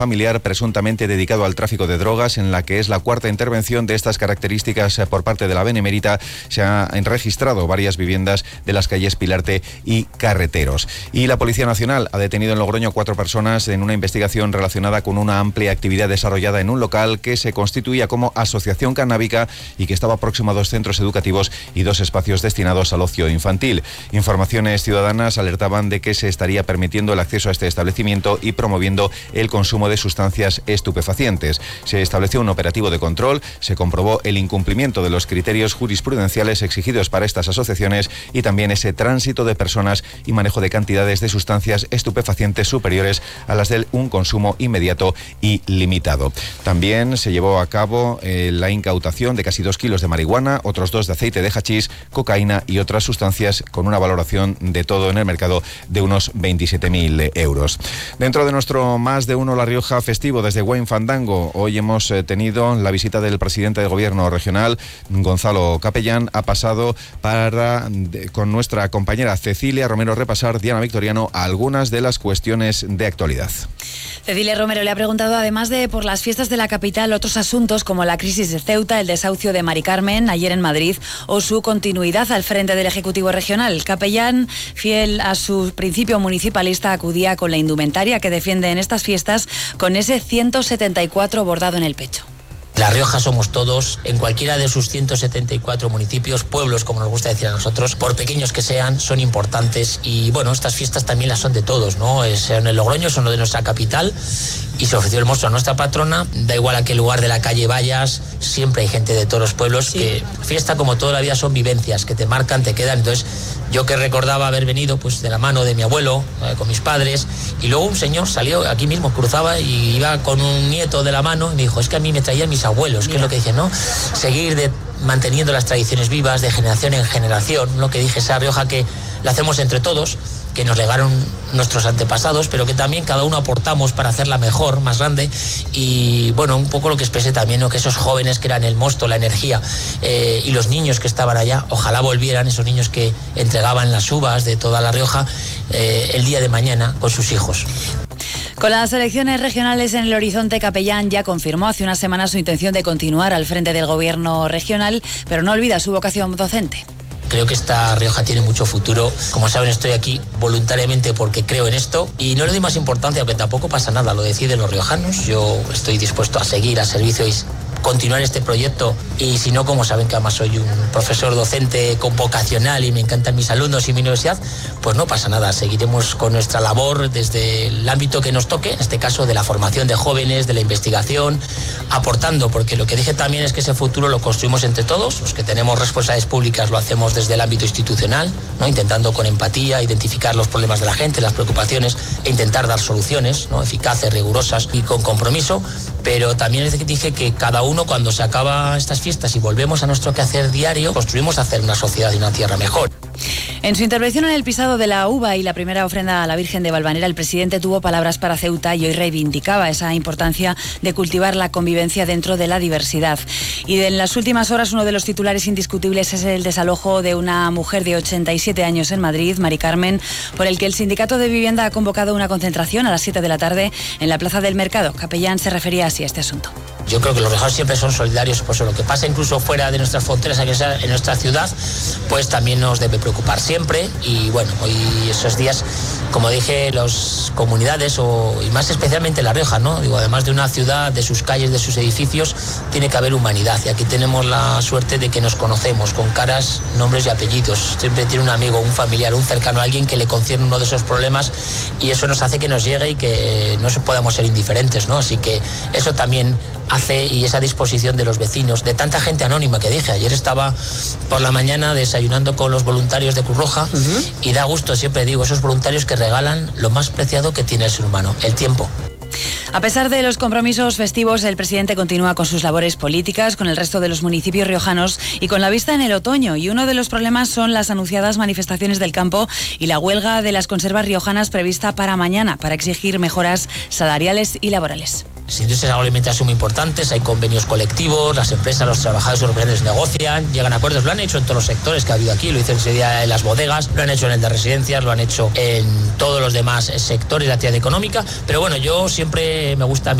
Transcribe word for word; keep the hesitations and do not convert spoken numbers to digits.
familiar presuntamente dedicado al tráfico de drogas, en la que es la cuarta intervención de estas características por parte de la Benemérita. Se han registrado varias viviendas de las calles Pilarte y Carreteros. Y la Policía Nacional ha detenido en Logroño a cuatro personas en una investigación relacionada con una amplia actividad desarrollada en un local que se constituía como asociación canábica y que estaba próximo a dos centros educativos y dos espacios destinados al ocio infantil. Informaciones ciudadanas alertaban de que se estaría permitiendo el acceso a este establecimiento y promoviendo el consumo de sustancias estupefacientes. Se estableció un operativo de control, se comprobó el incumplimiento de los criterios jurisprudenciales exigidos para estas asociaciones y también ese tránsito de personas y manejo de cantidades de sustancias estupefacientes superiores a las de un consumo inmediato y limitado. También se llevó a cabo eh, la incautación de casi dos kilos de marihuana, otros dos de aceite de hachís, cocaína y otras sustancias con una valoración de todo en el mercado de unos veintisiete mil euros. Dentro de nuestro Más de Uno La Rioja festivo desde Wayne Fandango, hoy hemos eh, tenido la visita del presidente del Gobierno regional, Gonzalo Capellán. Ha pasado para, de, con nuestra compañera Cecilia Romero, repasar, Diana Victoriano, algunas de las cuestiones de actualidad. Cecilia Romero le ha preguntado, además de por las fiestas de la capital, otros asuntos como la crisis de Ceuta, el desahucio de Mari Carmen ayer en Madrid o su continuidad al frente del Ejecutivo Regional. Capellán, fiel a su principio municipalista, acudía con la indumentaria que defiende en estas fiestas, con ese ciento setenta y cuatro bordado en el pecho. La Rioja somos todos, en cualquiera de sus ciento setenta y cuatro municipios, pueblos, como nos gusta decir a nosotros, por pequeños que sean, son importantes. Y bueno, estas fiestas también las son de todos, ¿no? Son el Logroño, son lo de nuestra capital, y se ofreció el mosto a nuestra patrona. Da igual a qué lugar de la calle vayas, siempre hay gente de todos los pueblos. Sí. Que fiesta, como toda la vida, son vivencias que te marcan, te quedan. Entonces, yo que recordaba haber venido pues de la mano de mi abuelo, eh, con mis padres, y luego un señor salió aquí mismo, cruzaba y iba con un nieto de la mano y me dijo, es que a mí me traían mis abuelos, que es lo que dicen, ¿no? Seguir de, manteniendo las tradiciones vivas de generación en generación, lo que dije, esa Rioja que la hacemos entre todos, que nos legaron nuestros antepasados, pero que también cada uno aportamos para hacerla mejor, más grande. Y bueno, un poco lo que expresé también, ¿no? Que esos jóvenes que eran el mosto, la energía, eh, y los niños que estaban allá, ojalá volvieran, esos niños que entregaban las uvas de toda La Rioja eh, el día de mañana con sus hijos. Con las elecciones regionales en el horizonte, Capellán ya confirmó hace unas semanas su intención de continuar al frente del gobierno regional, pero no olvida su vocación docente. Creo que esta Rioja tiene mucho futuro. Como saben, estoy aquí voluntariamente porque creo en esto y no le doy más importancia, aunque tampoco pasa nada, lo deciden los riojanos. Yo estoy dispuesto a seguir a servicio y continuar este proyecto, y si no, como saben que además soy un profesor docente con vocacional y me encantan mis alumnos y mi universidad, pues no pasa nada, seguiremos con nuestra labor desde el ámbito que nos toque, en este caso de la formación de jóvenes, de la investigación, aportando, porque lo que dije también es que ese futuro lo construimos entre todos, los que tenemos responsabilidades públicas lo hacemos desde el ámbito institucional, ¿no? Intentando con empatía identificar los problemas de la gente, las preocupaciones, e intentar dar soluciones, ¿no? Eficaces, rigurosas y con compromiso, pero también les dije que cada uno, cuando se acaba estas fiestas y volvemos a nuestro quehacer diario, construimos hacer una sociedad y una tierra mejor. En su intervención en el pisado de la uva y la primera ofrenda a la Virgen de Valvanera, el presidente tuvo palabras para Ceuta y hoy reivindicaba esa importancia de cultivar la convivencia dentro de la diversidad. Y en las últimas horas, uno de los titulares indiscutibles es el desalojo de una mujer de ochenta y siete años en Madrid, Mari Carmen, por el que el Sindicato de Vivienda ha convocado una concentración a las siete de la tarde en la Plaza del Mercado. Capellán se refería así a este asunto. Yo creo que los riojanos siempre son solidarios, por eso lo que pasa incluso fuera de nuestras fronteras, aquí en nuestra ciudad, pues también nos debe preocupar siempre. Y bueno, hoy esos días, como dije, las comunidades, o, y más especialmente La Rioja, ¿no? Digo, además de una ciudad, de sus calles, de sus edificios, tiene que haber humanidad. Y aquí tenemos la suerte de que nos conocemos con caras, nombres y apellidos. Siempre tiene un amigo, un familiar, un cercano, alguien que le concierne uno de esos problemas, y eso nos hace que nos llegue y que no podamos ser indiferentes, ¿no? Así que eso también hace, y esa disposición de los vecinos, de tanta gente anónima que dije. Ayer estaba por la mañana desayunando con los voluntarios de Cruz Roja, uh-huh. y da gusto, siempre digo, esos voluntarios que regalan lo más preciado que tiene el ser humano, el tiempo. A pesar de los compromisos festivos, el presidente continúa con sus labores políticas con el resto de los municipios riojanos y con la vista en el otoño. Y uno de los problemas son las anunciadas manifestaciones del campo y la huelga de las conservas riojanas prevista para mañana para exigir mejoras salariales y laborales. Las industrias agroalimentarias son muy importantes, hay convenios colectivos, las empresas, los trabajadores europeos negocian, llegan a acuerdos, lo han hecho en todos los sectores que ha habido aquí, lo hice ese día en las bodegas, lo han hecho en el de residencias, lo han hecho en todos los demás sectores de la actividad económica, pero bueno, yo siempre me gusta